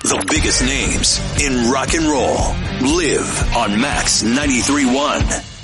The biggest names in rock and roll live on Max 93.1.